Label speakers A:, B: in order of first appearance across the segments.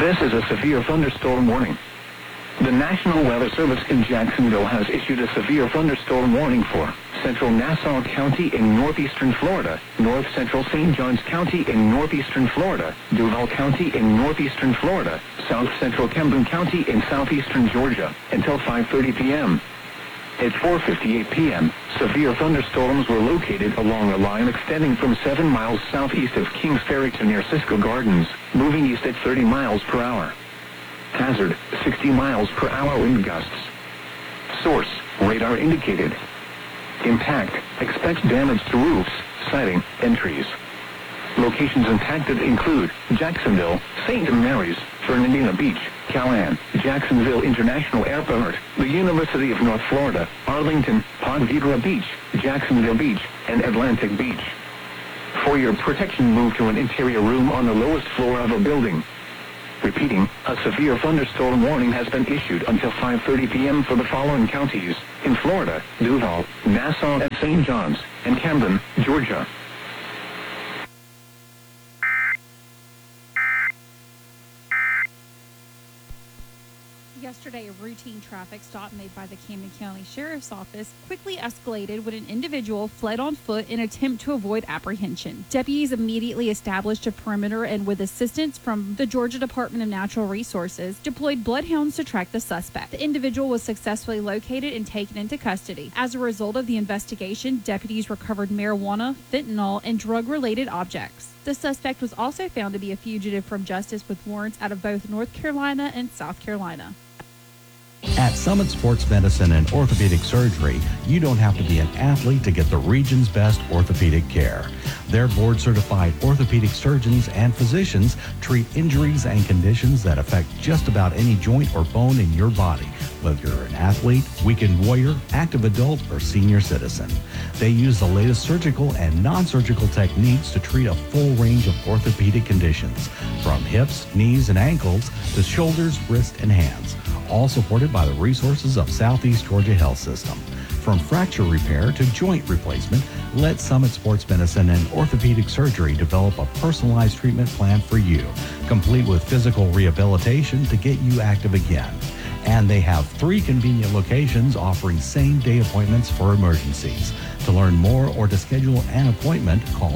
A: This is a severe thunderstorm warning. The National Weather Service in Jacksonville has issued a severe thunderstorm warning for central Nassau County in northeastern Florida, north central St. Johns County in northeastern Florida, Duval County in northeastern Florida, south central Camden County in southeastern Georgia, until 5:30 p.m. At 4:58 p.m., severe thunderstorms were located along a line extending from 7 miles southeast of Kings Ferry to near Cisco Gardens, moving east at 30 miles per hour. Hazard, 60 miles per hour wind gusts. Source, radar indicated. Impact, expect damage to roofs, siding, and trees. Locations impacted include Jacksonville, St. Mary's, Fernandina Beach, Callahan, Jacksonville International Airport, the University of North Florida, Arlington, Ponte Vedra Beach, Jacksonville Beach, and Atlantic Beach. For your protection, move to an interior room on the lowest floor of a building. Repeating, a severe thunderstorm warning has been issued until 5:30 p.m. for the following counties in Florida: Duval, Nassau and St. Johns, and Camden, Georgia.
B: Yesterday, a routine traffic stop made by the Camden County Sheriff's Office quickly escalated when an individual fled on foot in an attempt to avoid apprehension. Deputies immediately established a perimeter and, with assistance from the Georgia Department of Natural Resources, deployed bloodhounds to track the suspect. The individual was successfully located and taken into custody. As a result of the investigation, deputies recovered marijuana, fentanyl, and drug-related objects. The suspect was also found to be a fugitive from justice with warrants out of both North Carolina and South Carolina.
C: At Summit Sports Medicine and Orthopedic Surgery, you don't have to be an athlete to get the region's best orthopedic care. Their board-certified orthopedic surgeons and physicians treat injuries and conditions that affect just about any joint or bone in your body, whether you're an athlete, weekend warrior, active adult, or senior citizen. They use the latest surgical and non-surgical techniques to treat a full range of orthopedic conditions, from hips, knees, and ankles to shoulders, wrists, and hands, all supported by the resources of Southeast Georgia Health System. From fracture repair to joint replacement, let Summit Sports Medicine and Orthopedic Surgery develop a personalized treatment plan for you, complete with physical rehabilitation to get you active again. And they have 3 convenient locations offering same-day appointments for emergencies. To learn more or to schedule an appointment, call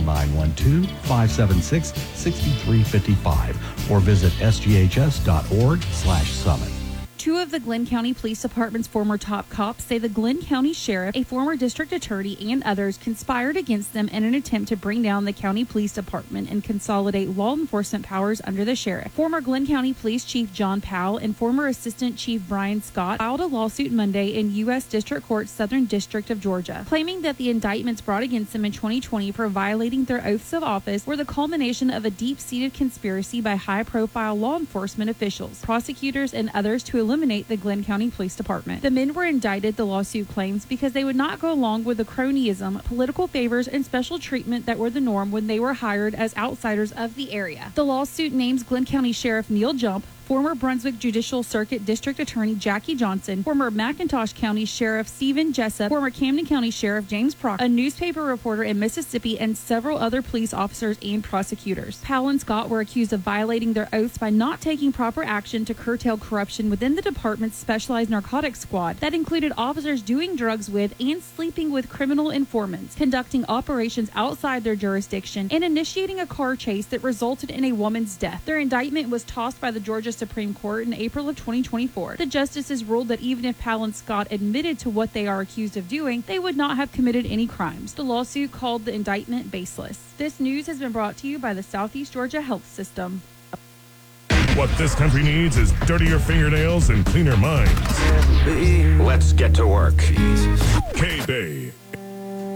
C: 912-576-6355 or visit sghs.org/summit.
B: 2 of the Glenn County Police Department's former top cops say the Glenn County Sheriff, a former district attorney, and others conspired against them in an attempt to bring down the county police department and consolidate law enforcement powers under the sheriff. Former Glenn County Police Chief John Powell and former Assistant Chief Brian Scott filed a lawsuit Monday in U.S. District Court, Southern District of Georgia, claiming that the indictments brought against them in 2020 for violating their oaths of office were the culmination of a deep-seated conspiracy by high-profile law enforcement officials, prosecutors, and others to eliminate the Glenn County Police Department. The men were indicted, the lawsuit claims, because they would not go along with the cronyism, political favors, and special treatment that were the norm when they were hired as outsiders of the area. The lawsuit names Glenn County Sheriff Neil Jump, former Brunswick Judicial Circuit District Attorney Jackie Johnson, former McIntosh County Sheriff Stephen Jessup, former Camden County Sheriff James Proctor, a newspaper reporter in Mississippi, and several other police officers and prosecutors. Powell and Scott were accused of violating their oaths by not taking proper action to curtail corruption within the department's specialized narcotics squad that included officers doing drugs with and sleeping with criminal informants, conducting operations outside their jurisdiction, and initiating a car chase that resulted in a woman's death. Their indictment was tossed by the Georgia Supreme Court in April of 2024. The justices ruled that even if Powell and Scott admitted to what they are accused of doing, they would not have committed any crimes. The lawsuit called the indictment baseless. This news has been brought to you by the Southeast Georgia Health System.
D: What this country needs is dirtier fingernails and cleaner minds.
E: Let's get to work.
D: K-Bay.